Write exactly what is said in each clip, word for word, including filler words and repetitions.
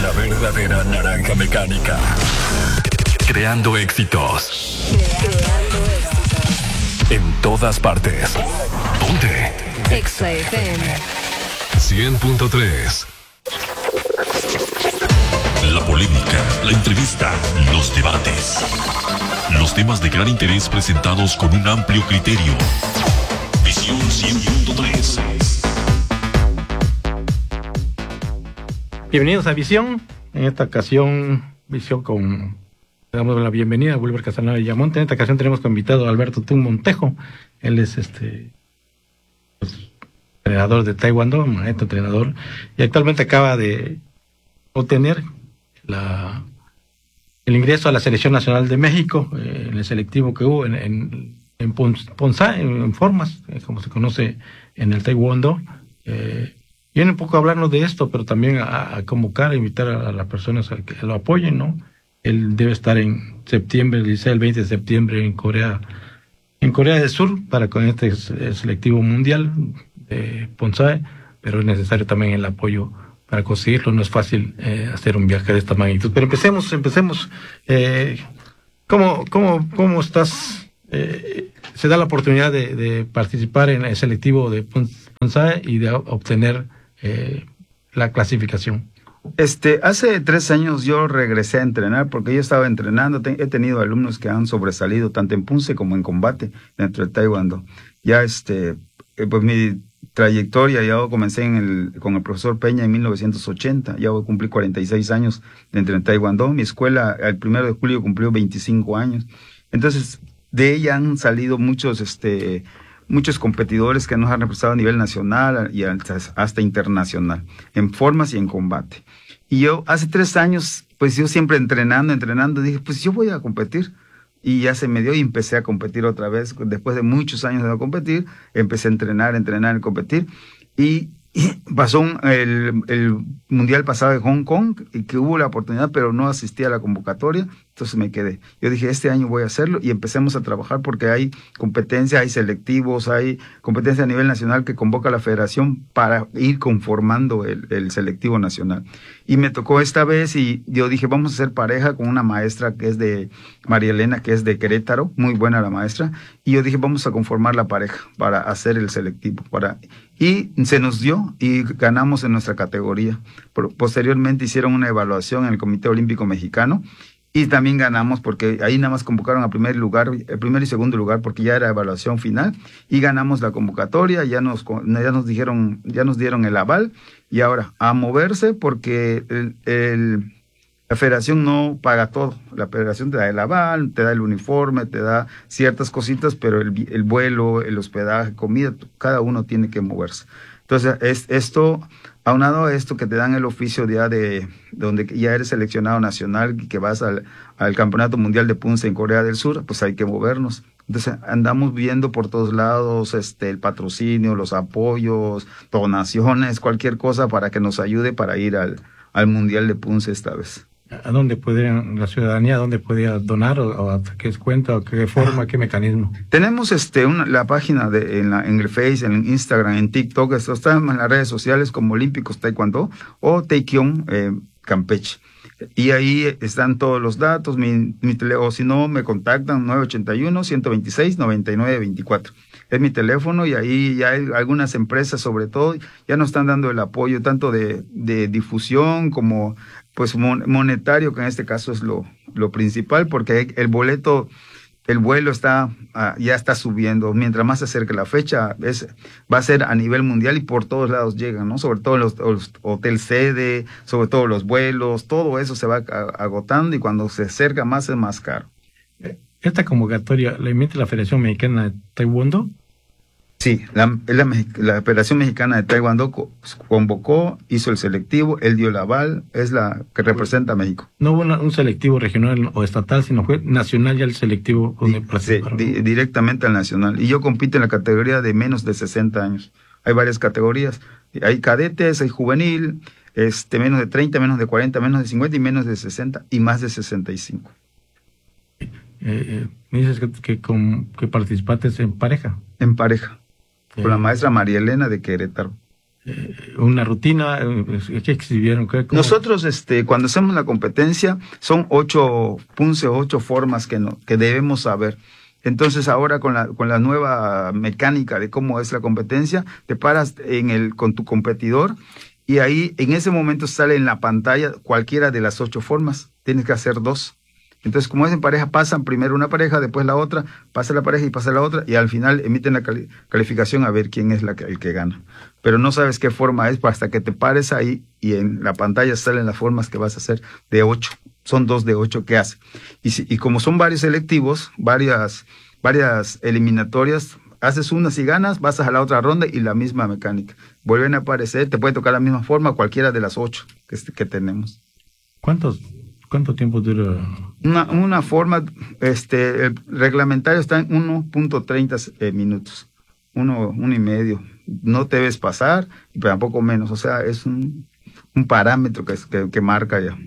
La verdadera naranja mecánica. Creando éxitos. Creando éxitos. En todas partes. Ponte. Exa F M. cien punto tres. La polémica, la entrevista, los debates. Los temas de gran interés presentados con un amplio criterio. Visión cien punto tres. Bienvenidos a Visión. En esta ocasión, Visión con... Le damos la bienvenida a Wilber Casanova y Yamonte. En esta ocasión tenemos como invitado a Alberto Tun Montejo. Él es este pues, entrenador de Taekwondo, maestro entrenador, y actualmente acaba de obtener la, el ingreso a la Selección Nacional de México, eh, en el selectivo que hubo en, en, en Ponzá, en, en Formas, eh, como se conoce en el Taekwondo. Eh, viene un poco a hablarnos de esto, pero también a, a convocar, a invitar a, a las personas a que lo apoyen, ¿no? Él debe estar en septiembre, dice el veinte de septiembre en Corea, en Corea del Sur, para con este selectivo mundial de Ponzá, pero es necesario también el apoyo para conseguirlo. No es fácil eh, hacer un viaje de esta magnitud. Pero empecemos, empecemos. Eh, ¿cómo, cómo, cómo estás? Eh, se da la oportunidad de, de participar en el selectivo de Ponzá y de obtener eh, la clasificación. Este, hace tres años yo regresé a entrenar porque yo estaba entrenando. Te, he tenido alumnos que han sobresalido tanto en punce como en combate dentro del Taekwondo. Ya este, pues mi trayectoria, ya comencé en el, con el profesor Peña en mil novecientos ochenta, ya voy a cumplir cuarenta y seis años dentro del Taekwondo. Mi escuela el primero de julio cumplió veinticinco años. Entonces, de ella han salido muchos, este, muchos competidores que nos han representado a nivel nacional y hasta, hasta internacional, en formas y en combate. Y yo hace tres años, pues yo siempre entrenando, entrenando, dije, pues yo voy a competir. Y ya se me dio y empecé a competir otra vez. Después de muchos años de no competir, empecé a entrenar, entrenar y competir. Y, y pasó un, el, el mundial pasado de Hong Kong, y que hubo la oportunidad, pero no asistí a la convocatoria, entonces me quedé. Yo dije, este año voy a hacerlo, y empecemos a trabajar porque hay competencia, hay selectivos, hay competencia a nivel nacional que convoca la federación para ir conformando el, el selectivo nacional. Y me tocó esta vez y yo dije, vamos a hacer pareja con una maestra que es de María Elena, que es de Querétaro, muy buena la maestra. Y yo dije, vamos a conformar la pareja para hacer el selectivo. Para... Y se nos dio y ganamos en nuestra categoría. Posteriormente hicieron una evaluación en el Comité Olímpico Mexicano y también ganamos porque ahí nada más convocaron a primer lugar, el primer y segundo lugar porque ya era evaluación final y ganamos la convocatoria, ya nos, ya nos dijeron, ya nos dieron el aval. Y ahora, a moverse porque el, el, la federación no paga todo. La federación te da el aval, te da el uniforme, te da ciertas cositas, pero el, el vuelo, el hospedaje, comida, cada uno tiene que moverse. Entonces, es, esto, aunado a esto que te dan el oficio ya de donde ya eres seleccionado nacional y que vas al, al Campeonato Mundial de Punce en Corea del Sur, pues hay que movernos. Entonces andamos viendo por todos lados este el patrocinio, los apoyos, donaciones, cualquier cosa para que nos ayude para ir al, al Mundial de Punce esta vez. ¿A dónde podrían, la ciudadanía, a dónde podría donar o, o a qué cuenta, o qué forma, qué mecanismo? Tenemos este una, la página de en, la, en el Face, en Instagram, en TikTok, esto está en las redes sociales como Olímpicos Taekwondo o Taekyon eh, Campeche. Y ahí están todos los datos, mi, mi tele, o si no, me contactan nueve ochenta y uno, ciento veintiséis, noventa y nueve veinticuatro. Es mi teléfono y ahí ya hay algunas empresas, sobre todo, ya nos están dando el apoyo tanto de, de difusión como pues monetario, que en este caso es lo, lo principal, porque el boleto, el vuelo está uh, ya está subiendo. Mientras más se acerque la fecha, es, va a ser a nivel mundial y por todos lados llegan, ¿no? Sobre todo los, los hotel sede, sobre todo los vuelos, todo eso se va agotando y cuando se acerca más es más caro. ¿Esta convocatoria la emite la Federación Mexicana de Taekwondo? Sí, la, la, la Federación Mexicana de Taekwondo convocó, hizo el selectivo, él dio el aval, es la que representa a México. No hubo una, un selectivo regional o estatal, sino fue nacional ya el selectivo. Donde sí, di, directamente al nacional. Y yo compito en la categoría de menos de sesenta años. Hay varias categorías. Hay cadetes, hay juvenil, este, menos de treinta, menos de cuarenta, menos de cincuenta y menos de sesenta y más de sesenta y cinco. Eh, eh, me dices que, que, con, que participaste en pareja. En pareja. Con la maestra María Elena de Querétaro. eh, una rutina, eh, ¿qué exhibieron? ¿Qué, cómo? Nosotros, este, cuando hacemos la competencia, son ocho punce, ocho formas que, no, que debemos saber. Entonces ahora con la, con la nueva mecánica de cómo es la competencia, te paras en el, con tu competidor y ahí en ese momento sale en la pantalla cualquiera de las ocho formas. Tienes que hacer dos. Entonces, como es en pareja, pasan primero una pareja, después la otra, pasa la pareja y pasa la otra, y al final emiten la cali- calificación a ver quién es la que, el que gana. Pero no sabes qué forma es hasta que te pares ahí y en la pantalla salen las formas que vas a hacer de ocho. Son dos de ocho que hace. Y, si, y como son varios selectivos, varias, varias eliminatorias, haces una, si ganas, vas a la otra ronda y la misma mecánica. Vuelven a aparecer, te puede tocar la misma forma, cualquiera de las ocho que, que tenemos. ¿Cuántos? ¿Cuánto tiempo dura? Una, una forma, este, el reglamentario está en uno punto treinta eh, minutos, uno, uno y medio. No te debes pasar, y tampoco menos. O sea, es un, un parámetro que, que, que marca ya.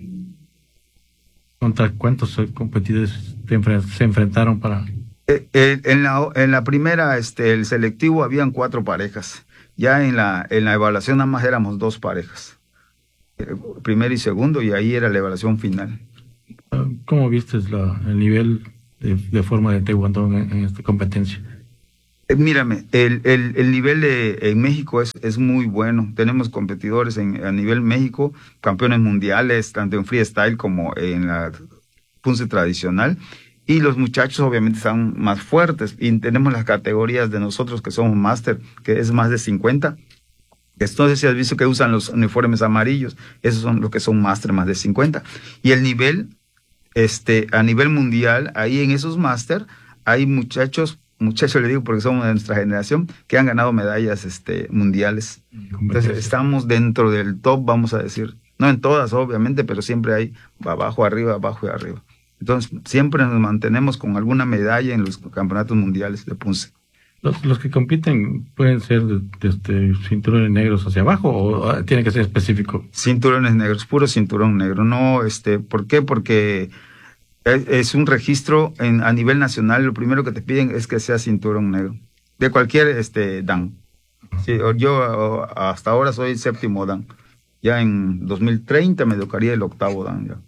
¿Contra cuántos competidores se, enfren- se enfrentaron para...? Eh, eh, en, la, en la primera, este, el selectivo, habían cuatro parejas. Ya en la, en la evaluación nada más éramos dos parejas. Primero y segundo, y ahí era la evaluación final. ¿Cómo viste la, el nivel de, de forma de taekwondo en, en esta competencia? Eh, mírame, el, el, el nivel de, en México es, es muy bueno. Tenemos competidores en, a nivel México, campeones mundiales, tanto en freestyle como en la punce tradicional. Y los muchachos obviamente están más fuertes. Y tenemos las categorías de nosotros que somos máster, que es más de cincuenta. Entonces, si has visto que usan los uniformes amarillos, esos son los que son máster, más de cincuenta. Y el nivel, este, a nivel mundial, ahí en esos máster, hay muchachos, muchachos le digo porque somos de nuestra generación, que han ganado medallas este, mundiales. Entonces, estamos dentro del top, vamos a decir. No en todas, obviamente, pero siempre hay abajo, arriba, abajo y arriba. Entonces, siempre nos mantenemos con alguna medalla en los campeonatos mundiales de punce. Los, los que compiten pueden ser de, de, de cinturones negros hacia abajo o tiene que ser específico. Cinturones negros, puro cinturón negro. No, este, ¿por qué? Porque es, es un registro en, a nivel nacional. Lo primero que te piden es que sea cinturón negro de cualquier este dan. Sí, yo hasta ahora soy séptimo dan. Ya en dos mil treinta me tocaría el octavo dan ya.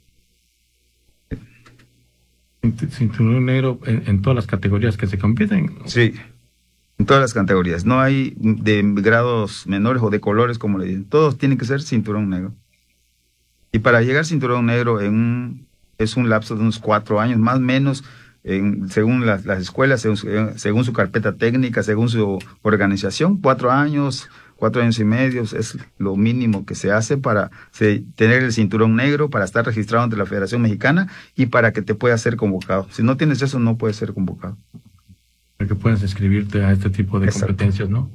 Cinturón negro en, en todas las categorías que se compiten. Sí. En todas las categorías. No hay de grados menores o de colores, como le dicen. Todos tienen que ser cinturón negro. Y para llegar a cinturón negro en un, es un lapso de unos cuatro años, más o menos, en, según las, las escuelas, según, según su carpeta técnica, según su organización. Cuatro años, cuatro años y medio es lo mínimo que se hace para se, tener el cinturón negro, para estar registrado ante la Federación Mexicana y para que te pueda ser convocado. Si no tienes eso, no puedes ser convocado. Para que puedas inscribirte a este tipo de Exacto. competencias, ¿no?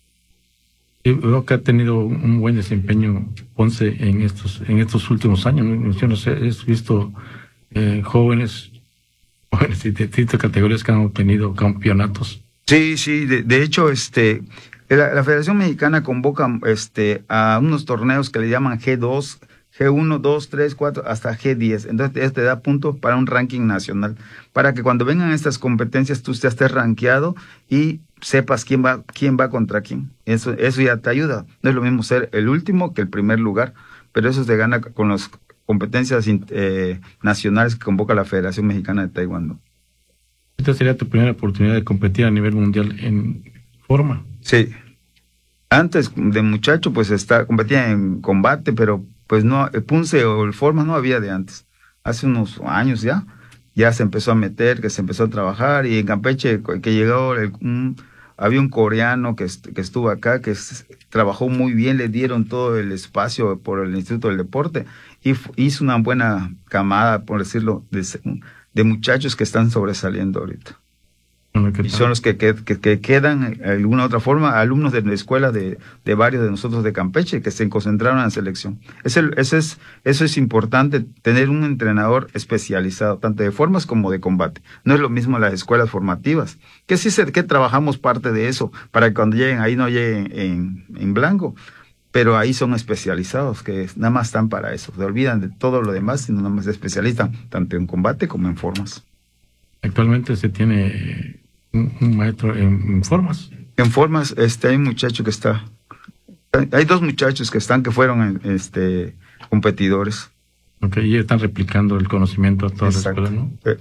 Y veo que ha tenido un buen desempeño Ponce en estos en estos últimos años. Yo no sé, he visto eh, jóvenes, jóvenes de distintas categorías que han obtenido campeonatos. Sí, sí, de, de hecho, este, la, la Federación Mexicana convoca este, a unos torneos que le llaman G dos, G uno, dos, tres, cuatro, hasta G diez. Entonces, te da puntos para un ranking nacional, para que cuando vengan estas competencias tú ya estés rankeado y sepas quién va quién va contra quién. Eso eso ya te ayuda. No es lo mismo ser el último que el primer lugar, pero eso se gana con las competencias eh, nacionales que convoca la Federación Mexicana de Taekwondo. Esta sería tu primera oportunidad de competir a nivel mundial en forma. Sí. Antes de muchacho, pues está, competía en combate, pero pues no, el punce o el forma no había de antes. Hace unos años ya, ya se empezó a meter, que se empezó a trabajar, y en Campeche, que llegó, el, un, había un coreano que, que estuvo acá, que es, trabajó muy bien, le dieron todo el espacio por el Instituto del Deporte, y hizo una buena camada, por decirlo, de, de muchachos que están sobresaliendo ahorita. Y son los que, que, que, que quedan, de alguna otra forma, alumnos de la escuela de, de varios de nosotros de Campeche, que se concentraron en la selección. Ese, ese es, eso es importante, tener un entrenador especializado, tanto de formas como de combate. No es lo mismo las escuelas formativas, que sí se, que trabajamos parte de eso, para que cuando lleguen ahí no lleguen en, en blanco, pero ahí son especializados, que nada más están para eso. Se olvidan de todo lo demás, sino nada más se especializan, tanto en combate como en formas. Actualmente se tiene un, un maestro en, en formas. En formas, este, hay un muchacho que está Hay dos muchachos que están, que fueron este, competidores. Ok, y están replicando el conocimiento a toda Exacto. la escuela, ¿no? Eh,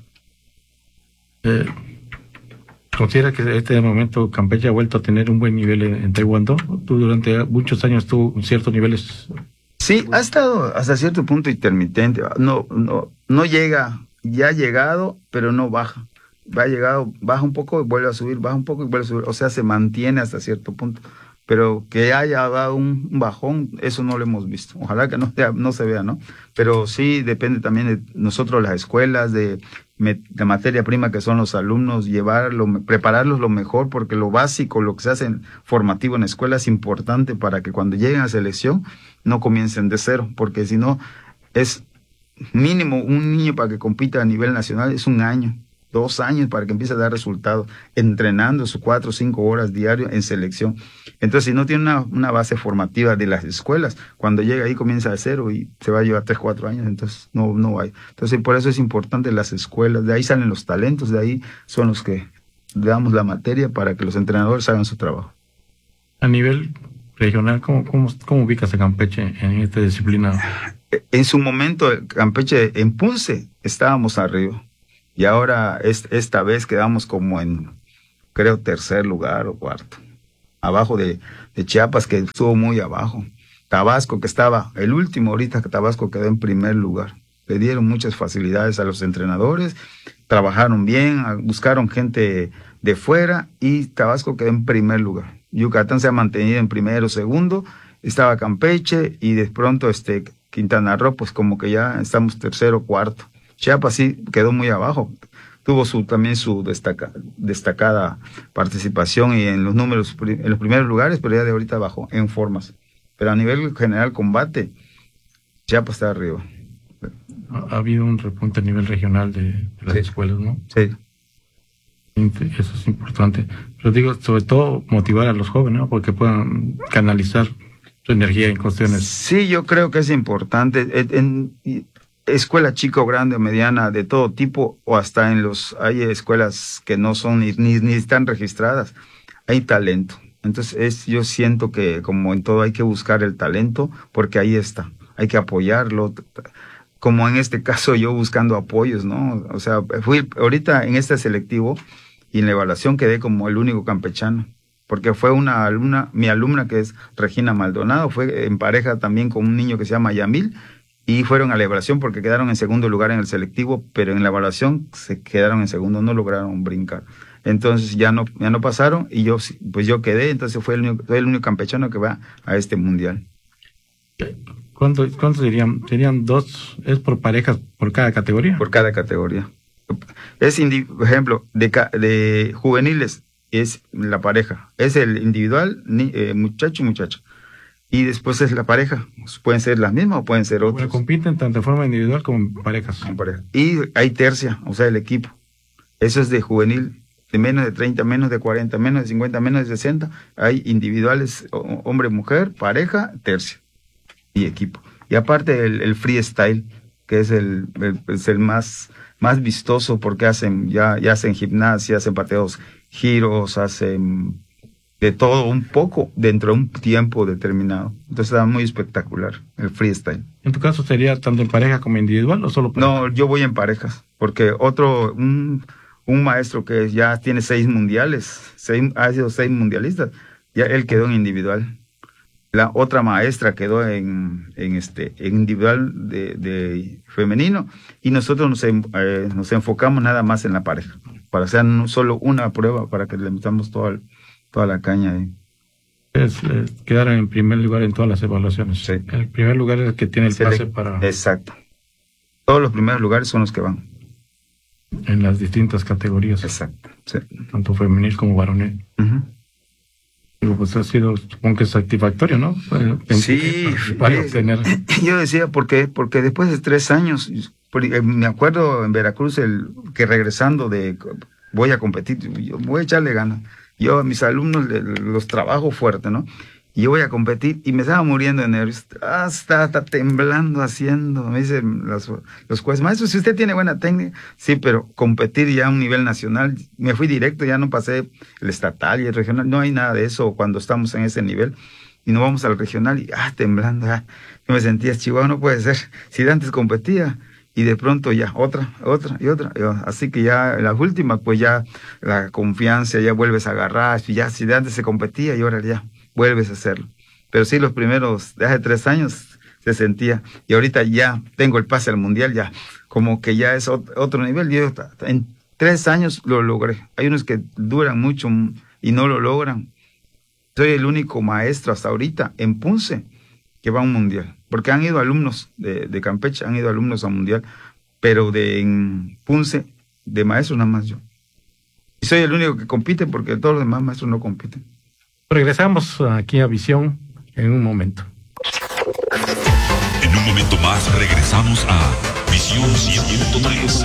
Eh, ¿Considera que en este momento Campeche ha vuelto a tener un buen nivel en, en Taekwondo? Tú durante muchos años tuvo ciertos niveles. Sí, ha estado hasta cierto punto intermitente. No, no, no llega, ya ha llegado, pero no baja. Va llegado, baja un poco y vuelve a subir, baja un poco y vuelve a subir. O sea, se mantiene hasta cierto punto. Pero que haya dado un, un bajón, eso no lo hemos visto. Ojalá que no, no se vea, ¿no? Pero sí depende también de nosotros, las escuelas, de, de materia prima que son los alumnos, llevarlo, prepararlos lo mejor, porque lo básico, lo que se hace en, formativo en la escuela es importante para que cuando lleguen a selección no comiencen de cero, porque si no, es mínimo un niño para que compita a nivel nacional, es un año. Dos años para que empiece a dar resultados, entrenando sus cuatro o cinco horas diario en selección. Entonces, si no tiene una, una base formativa de las escuelas, cuando llega ahí comienza de cero y se va a llevar tres, cuatro años, entonces no, no hay. Entonces, por eso es importante las escuelas, de ahí salen los talentos, de ahí son los que le damos la materia para que los entrenadores hagan su trabajo. A nivel regional, ¿cómo, cómo, cómo ubicas a Campeche en esta disciplina? En su momento, Campeche, en Punce, estábamos arriba. Y ahora, es, esta vez quedamos como en, creo, tercer lugar o cuarto. Abajo de, de Chiapas, que estuvo muy abajo. Tabasco, que estaba, el último ahorita, que Tabasco quedó en primer lugar. Le dieron muchas facilidades a los entrenadores, trabajaron bien, buscaron gente de fuera y Tabasco quedó en primer lugar. Yucatán se ha mantenido en primero, segundo, estaba Campeche y de pronto este Quintana Roo, pues como que ya estamos tercero, cuarto. Chiapas sí quedó muy abajo, tuvo su también su destaca, destacada participación y en los números, en los primeros lugares, pero ya de ahorita bajó en formas. Pero a nivel general combate, Chiapas está arriba. Ha, ha habido un repunte a nivel regional de, de las Sí. escuelas, ¿no? Sí. Eso es importante. Pero digo, sobre todo motivar a los jóvenes, ¿no? Porque puedan canalizar su energía en cuestiones. Sí, yo creo que es importante. En, en, escuela chica o grande o mediana de todo tipo, o hasta en los, hay escuelas que no son ni, ni, ni están registradas, hay talento. Entonces es, yo siento que como en todo hay que buscar el talento, porque ahí está, hay que apoyarlo, como en este caso yo buscando apoyos, ¿no? O sea, fui ahorita en este selectivo y en la evaluación quedé como el único campechano, porque fue una alumna, mi alumna que es Regina Maldonado, fue en pareja también con un niño que se llama Yamil, y fueron a la evaluación porque quedaron en segundo lugar en el selectivo, pero en la evaluación se quedaron en segundo, no lograron brincar. Entonces ya no ya no pasaron y yo pues yo quedé, entonces fue el único, fue el único campechano que va a este mundial. ¿Cuántos cuánto serían? ¿Serían dos? ¿Es por parejas por cada categoría? Por cada categoría. Es, indi- por ejemplo, de, ca- de juveniles es la pareja, es el individual, ni, eh, muchacho y muchacha. Y después es la pareja. Pueden ser las mismas o pueden ser otras. Bueno, compiten tanto de forma individual como en parejas. En pareja. Y hay tercia, o sea, el equipo. Eso es de juvenil, de menos de treinta, menos de cuarenta, menos de cincuenta, menos de sesenta. Hay individuales, o- hombre, mujer, pareja, tercia y equipo. Y aparte el, el freestyle, que es el, el, es el más, más vistoso porque hacen, ya, ya hacen gimnasia, hacen pateos, giros, hacen de todo un poco dentro de un tiempo determinado. Entonces era muy espectacular el freestyle. ¿En tu caso sería tanto en pareja como individual o solo pareja? No, yo voy en parejas, porque otro, un, un maestro que ya tiene seis mundiales, seis, ha sido seis mundialistas, ya él quedó en individual. La otra maestra quedó en, en este en individual de, de femenino y nosotros nos, eh, nos enfocamos nada más en la pareja, para hacer no solo una prueba, para que le metamos toda, el, toda la caña ahí. Es, es, quedaron en primer lugar en todas las evaluaciones. Sí. El primer lugar es el que tiene el Se pase le- para Exacto. Todos los primeros lugares son los que van. en las distintas categorías, Exacto. Sí. tanto femenil como varonil. Ujú. Digo, pues ha sido, supongo que es satisfactorio, ¿no? Eh, pensé Sí, que participar y eh, obtener. yo decía, ¿por qué? Porque después de tres años, por- eh, me acuerdo en Veracruz el que regresando de, voy a competir, yo voy a echarle ganas. Yo a mis alumnos le- los trabajo fuerte, ¿no? Y yo voy a competir y me estaba muriendo de nervios. Ah, está, está temblando haciendo. Me dicen los, los jueces, maestro, si usted tiene buena técnica, sí, pero competir ya a un nivel nacional, me fui directo, ya no pasé el estatal y el regional, no hay nada de eso cuando estamos en ese nivel. y nos vamos al regional y ah, temblando, ah, yo me sentía Chihuahua, no puede ser, si de antes competía, y de pronto ya otra, otra y otra, así que ya en las últimas pues ya la confianza, ya vuelves a agarrar, y ya si de antes se competía y ahora ya vuelves a hacerlo, pero sí los primeros, de hace tres años se sentía, y ahorita ya tengo el pase al mundial, ya como que ya es otro nivel, yo en tres años lo logré, hay unos que duran mucho y no lo logran. Soy el único maestro hasta ahorita en Punce que va a un mundial, porque han ido alumnos de, de Campeche, han ido alumnos a un mundial, pero de en Punce, de maestro nada más yo. Y soy el único que compite porque todos los demás maestros no compiten. Regresamos aquí a Visión en un momento. En un momento más regresamos a Visión ciento tres.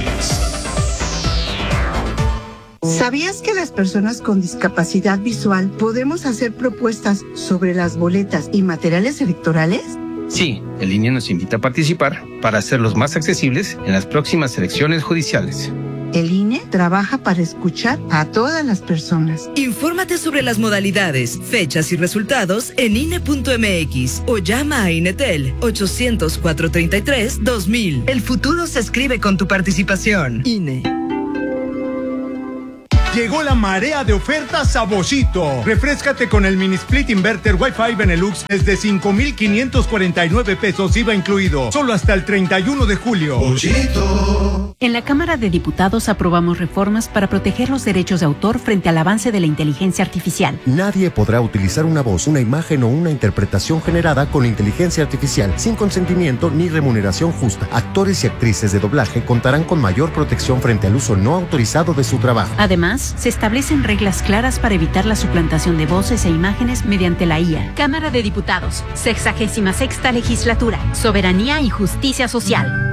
¿Sabías que las personas con discapacidad visual podemos hacer propuestas sobre las boletas y materiales electorales? Sí, el I N E nos invita a participar para hacerlos más accesibles en las próximas elecciones judiciales. El I N E trabaja para escuchar a todas las personas. Infórmate sobre las modalidades, fechas y resultados en I N E punto M X o llama a Inetel ochocientos, cuatrocientos treinta y tres, dos mil. El futuro se escribe con tu participación. I N E. Llegó la marea de ofertas a Boschito. Refréscate con el mini split inverter Wi-Fi Benelux desde cinco mil quinientos cuarenta y nueve pesos I V A incluido. Solo hasta el treinta y uno de julio. Boschito. En la Cámara de Diputados aprobamos reformas para proteger los derechos de autor frente al avance de la inteligencia artificial. Nadie podrá utilizar una voz, una imagen o una interpretación generada con inteligencia artificial sin consentimiento ni remuneración justa. Actores y actrices de doblaje contarán con mayor protección frente al uso no autorizado de su trabajo. Además, se establecen reglas claras para evitar la suplantación de voces e imágenes mediante la I A. Cámara de Diputados, sexagésima sexta legislatura, Soberanía y Justicia Social.